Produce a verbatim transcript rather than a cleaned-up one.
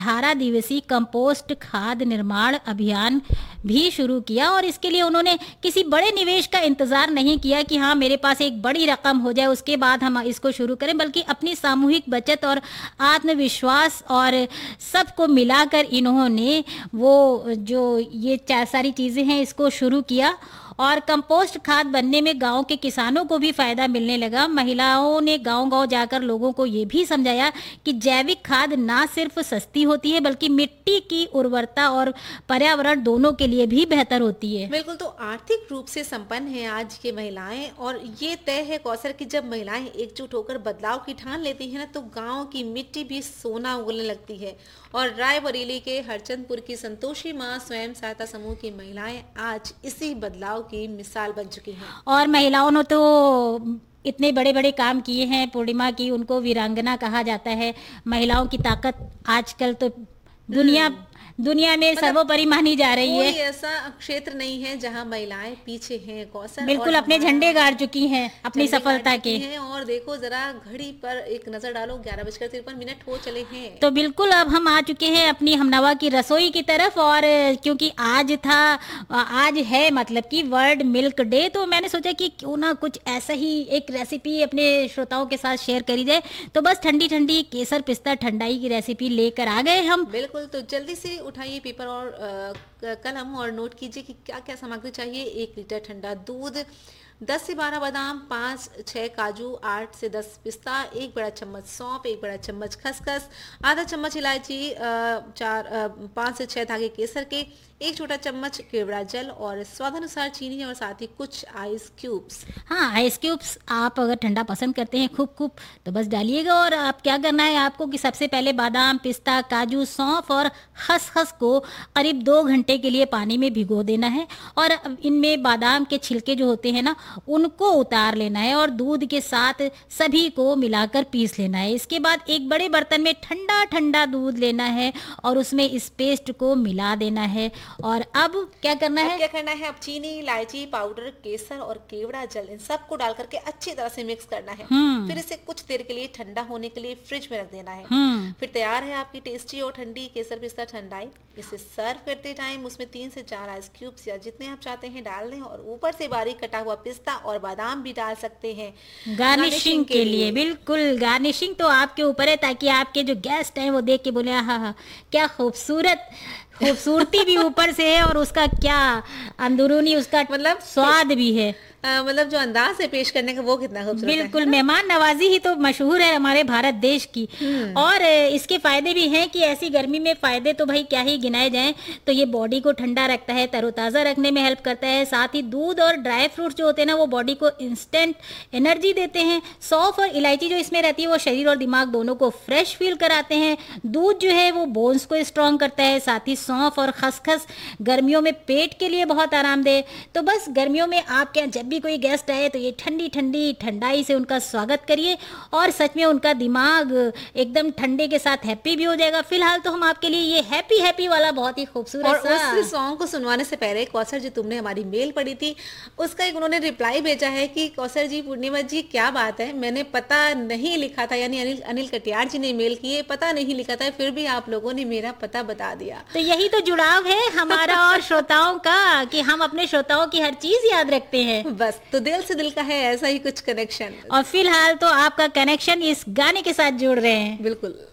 अठारह दिवसीय कंपोस्ट खाद निर्माण अभियान भी शुरू किया और इसके लिए उन्होंने किसी बड़े निवेश का इंतजार नहीं किया कि हाँ मेरे पास एक बड़ी रकम हो जाए उसके बाद हम इसको शुरू करें, बल्कि अपनी सामूहिक बचत और आत्मविश्वास और सबको मिलाकर इन्होंने वो जो ये चार सारी चीज़ें हैं इसको शुरू किया और कंपोस्ट खाद बनने में गांव के किसानों को भी फायदा मिलने लगा। महिलाओं ने गांव-गांव जाकर लोगों को ये भी समझाया कि जैविक खाद ना सिर्फ सस्ती होती है बल्कि मिट्टी की उर्वरता और पर्यावरण दोनों के लिए भी बेहतर होती है। बिल्कुल, तो आर्थिक रूप से संपन्न है आज की महिलाएं और ये तय है कौसर की जब महिलाएं एकजुट होकर बदलाव की ठान लेती हैं ना तो गाँव की मिट्टी भी सोना उगलने लगती है। और रायबरेली के हरचंदपुर की संतोषी माँ स्वयं सहायता समूह की महिलाएं आज इसी बदलाव की मिसाल बन चुकी हैं। और महिलाओं ने तो इतने बड़े बड़े काम किए हैं। पूर्णिमा की उनको वीरांगना कहा जाता है। महिलाओं की ताकत आजकल तो दुनिया दुनिया में मतलब सर्वोपरि मानी जा रही है। कोई ऐसा क्षेत्र नहीं है जहां महिलाएं पीछे हैं कौसर। बिल्कुल अपने झंडे गाड़ चुकी हैं अपनी सफलता के हैं। और देखो जरा घड़ी पर एक नजर डालो, ग्यारह बजकर तिरपन मिनट हो चले हैं। तो बिल्कुल अब हम आ चुके हैं अपनी हमनवा की रसोई की तरफ। और क्योंकि आज था आज है मतलब कि वर्ल्ड मिल्क डे, तो मैंने सोचा कि क्यों ना कुछ ऐसा ही एक रेसिपी अपने श्रोताओं के साथ शेयर करी जाए। तो बस ठंडी ठंडी केसर पिस्ता ठंडाई की रेसिपी लेकर आ गए हम। बिल्कुल, तो जल्दी से उठाइए पेपर और आ, कलम और नोट कीजिए कि क्या क्या सामग्री चाहिए। एक लीटर ठंडा दूध, दस से बारह बादाम, पाँच छः काजू, आठ से दस पिस्ता, एक बड़ा चम्मच सौंफ, एक बड़ा चम्मच खसखस, आधा चम्मच इलायची, चार पाँच से छः धागे केसर के, एक छोटा चम्मच केवड़ा जल और स्वादानुसार चीनी और साथ ही कुछ आइस क्यूब्स। हाँ, आइस क्यूब्स आप अगर ठंडा पसंद करते हैं खूब खूब तो बस डालिएगा। और आप क्या करना है आपको कि सबसे पहले बादाम, पिस्ता, काजू, सौंफ और खसखस को करीब दो घंटे के लिए पानी में भिगो देना है। और इनमें बादाम के छिलके जो होते हैं ना उनको उतार लेना है और दूध के साथ सभी को मिलाकर पीस लेना है। इसके बाद एक बड़े बर्तन में ठंडा ठंडा दूध लेना है और उसमें इस पेस्ट को मिला देना है। और अब क्या करना है क्या करना है अब चीनी, इलायची पाउडर, केसर और केवड़ा जल इन सबको डाल करके अच्छी तरह से मिक्स करना है। फिर इसे कुछ देर के लिए ठंडा होने के लिए फ्रिज में रख देना है। फिर तैयार है आपकी टेस्टी और ठंडी केसर पिस्ता ठंडाई। इसे सर्व करते टाइम उसमें तीन से चार आइस क्यूब्स या जितने आप चाहते हैं डाल दें और ऊपर से बारीक कटा हुआ पिस्ता और बादाम भी डाल सकते हैं गार्निशिंग के लिए। बिल्कुल, गार्निशिंग तो आपके ऊपर है ताकि आपके जो गेस्ट हैं वो देख के बोले हाँ हाँ क्या खूबसूरत खूबसूरती भी ऊपर से है और उसका क्या अंदरूनी उसका मतलब स्वाद भी है। आ, मतलब जो अंदाज है पेश करने का वो कितना खूबसूरत है। बिल्कुल, मेहमान नवाजी ही तो मशहूर है हमारे भारत देश की। और इसके फायदे भी हैं कि ऐसी गर्मी में फायदे तो भाई क्या ही गिनाए जाएं। तो ये बॉडी को ठंडा रखता है, तरोताज़ा रखने में हेल्प करता है। साथ ही दूध और ड्राई फ्रूट्स जो होते हैं ना वो बॉडी को इंस्टेंट एनर्जी देते हैं। सौंफ और इलायची जो इसमें रहती है वो शरीर और दिमाग दोनों को फ्रेश फील कराते हैं। दूध जो है वो बोन्स को स्ट्रॉन्ग करता है। साथ ही सौंफ और खसखस गर्मियों में पेट के लिए बहुत आरामदेह। तो बस गर्मियों में आपके यहाँ जब भी कोई गेस्ट आए तो ये ठंडी ठंडी ठंडाई से उनका स्वागत करिए और सच में उनका दिमाग एकदम ठंडे के साथ हैप्पी भी हो जाएगा। फिलहाल तो हम आपके लिए ये हैप्पी हैप्पी वाला बहुत ही खूबसूरत और सा उस सॉन्ग को सुनवाने से पहले कौसर जी तुमने हमारी मेल पढ़ी थी उसका एक उन्होंने रिप्लाई भेजा है कि कौसर जी पूर्णिमा जी क्या बात है, मैंने पता नहीं लिखा था, यानी अनिल अनिल कटियार जी ने मेल की है, पता नहीं लिखा था फिर भी आप लोगों ने मेरा पता बता दिया। तो यही तो जुड़ाव है हमारा और श्रोताओं का कि हम अपने श्रोताओं की हर चीज याद रखते हैं। बस तो दिल से दिल का है ऐसा ही कुछ कनेक्शन। और फिलहाल तो आपका कनेक्शन इस गाने के साथ जुड़ रहे हैं। बिल्कुल।